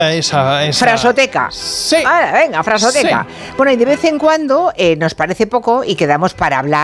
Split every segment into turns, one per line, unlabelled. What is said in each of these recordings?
esa...
Frasoteca.
Sí.
Ahora, venga, frasoteca. Sí. Bueno, y de vez en cuando nos parece poco y quedamos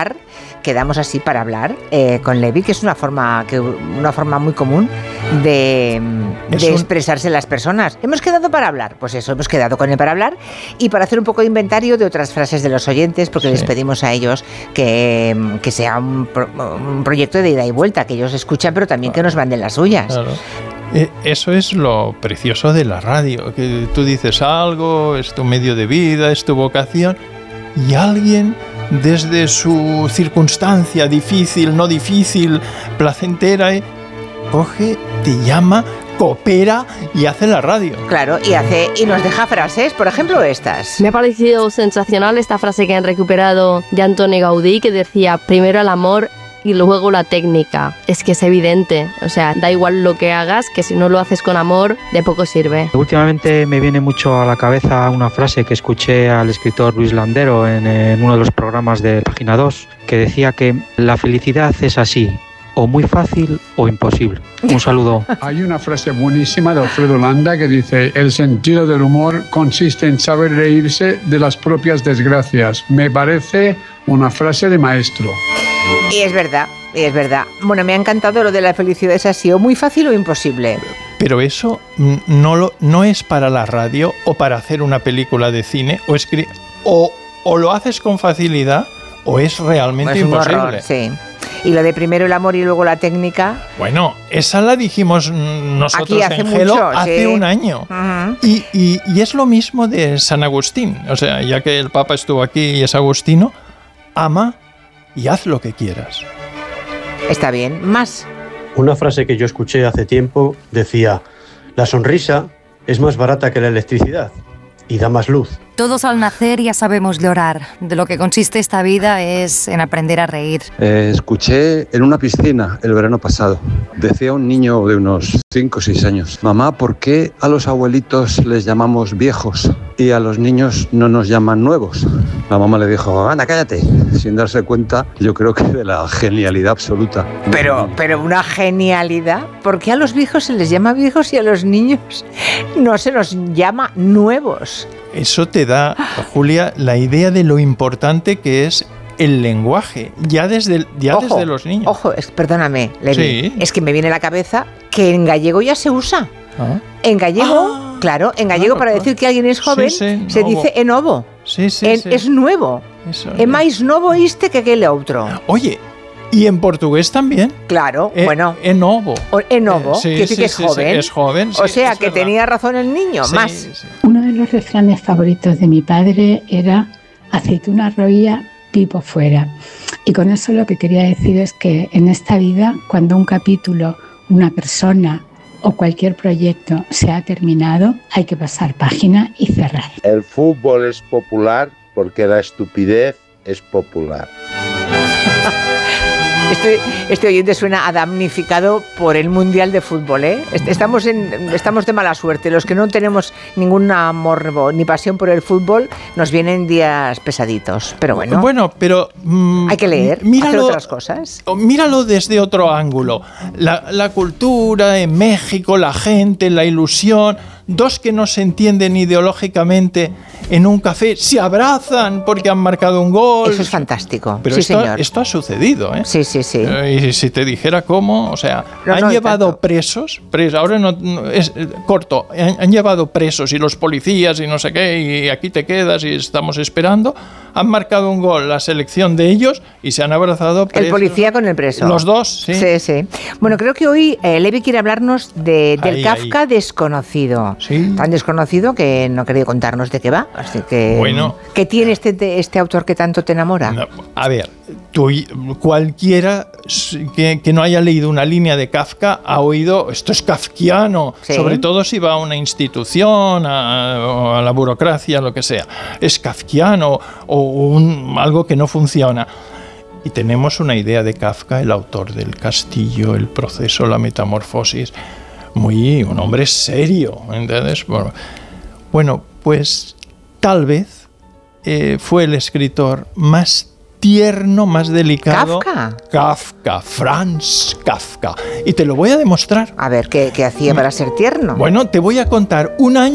así para hablar con Levi, que es una forma muy común de expresarse las personas. ¿Hemos quedado para hablar? Pues eso, hemos quedado con él para hablar y para hacer un poco de inventario de otras frases de los oyentes, porque les pedimos a ellos que sea un proyecto de ida y vuelta, que ellos escuchan, pero también que nos manden las suyas.
Claro. Eso es lo precioso de la radio, que tú dices algo, es tu medio de vida, es tu vocación, y alguien desde su circunstancia difícil, no difícil, placentera, coge, te llama, coopera y hace la radio.
Claro, y nos deja frases, por ejemplo estas.
Me ha parecido sensacional esta frase que han recuperado de Antoni Gaudí, que decía: primero el amor y luego la técnica. Es que es evidente, o sea, da igual lo que hagas, que si no lo haces con amor, de poco sirve.
Últimamente me viene mucho a la cabeza una frase que escuché al escritor Luis Landero en uno de los programas de Página 2, que decía que la felicidad es así, o muy fácil o imposible. Un saludo.
Hay una frase buenísima de Alfredo Landa que dice: el sentido del humor consiste en saber reírse de las propias desgracias. Me parece una frase de maestro.
Y es verdad. Bueno, me ha encantado lo de la felicidad es así, o muy fácil o imposible.
Pero eso no es para la radio o para hacer una película de cine, o lo haces con facilidad o es realmente imposible.
Un horror, sí. Y lo de primero el amor y luego la técnica.
Bueno, esa la dijimos nosotros
aquí
en Gelo hace un año. Uh-huh. Y es lo mismo de San Agustín. O sea, ya que el Papa estuvo aquí y es agustino, ama y haz lo que quieras.
Está bien. Más.
Una frase que yo escuché hace tiempo decía: la sonrisa es más barata que la electricidad y da más luz.
Todos al nacer ya sabemos llorar. De lo que consiste esta vida es en aprender a reír.
Escuché en una piscina el verano pasado. Decía un niño de unos 5 o 6 años: mamá, ¿por qué a los abuelitos les llamamos viejos y a los niños no nos llaman nuevos? La mamá le dijo: anda, cállate. Sin darse cuenta, yo creo que de la genialidad absoluta.
Pero una genialidad. ¿Por qué a los viejos se les llama viejos y a los niños no se nos llama nuevos?
Eso te da, Julia, la idea de lo importante que es el lenguaje, desde los niños.
Ojo, perdóname, Levi,
sí.
Es que me viene a la cabeza que en gallego ya se usa. ¿Ah? En gallego, claro, en gallego para decir que alguien es joven se dice é novo.
Sí,
es nuevo. É máis novo este que aquel outro.
Oye, ¿y en portugués también?
Claro, bueno.
É novo.
É novo, quiere decir que es joven.
Sí, es joven.
O sea, que tenía razón el niño, más.
Sí. Uno de los refranes favoritos de mi padre era: aceituna roía, pipo fuera. Y con eso lo que quería decir es que en esta vida, cuando un capítulo, una persona o cualquier proyecto se ha terminado, hay que pasar página y cerrar.
El fútbol es popular porque la estupidez es popular.
Este oyente suena a damnificado por el Mundial de Fútbol, ¿eh? Estamos de mala suerte. Los que no tenemos ningún amor ni pasión por el fútbol, nos vienen días pesaditos. Pero bueno.
Bueno, pero
hay que leer, hacer otras cosas.
Míralo desde otro ángulo. La cultura en México, la gente, la ilusión. Dos que no se entienden ideológicamente en un café se abrazan porque han marcado un gol.
Eso es fantástico.
Pero
sí, señor.
Esto ha sucedido, ¿eh?
Sí.
Y si te dijera cómo, o sea, han llevado presos, ahora es corto, han llevado presos y los policías y no sé qué, y aquí te quedas y estamos esperando. Han marcado un gol la selección de ellos y se han abrazado presos.
El policía con el preso.
Los dos, sí.
Sí. Bueno, creo que hoy Levi quiere hablarnos del Kafka desconocido.
Sí.
Tan desconocido que no quería contarnos de qué va. Así que,
bueno,
¿qué tiene este autor que tanto te enamora?
No, a ver, cualquiera que no haya leído una línea de Kafka ha oído esto es kafkiano, sí. Sobre todo si va a una institución, a la burocracia, lo que sea. Es kafkiano o algo que no funciona. Y tenemos una idea de Kafka, el autor del Castillo, el proceso, la metamorfosis. Un hombre serio, ¿entiendes? Bueno, pues tal vez fue el escritor más tierno, más delicado.
¿Kafka?
Franz Kafka. Y te lo voy a demostrar.
A ver, ¿qué hacía para ser tierno?
Bueno, te voy a contar un año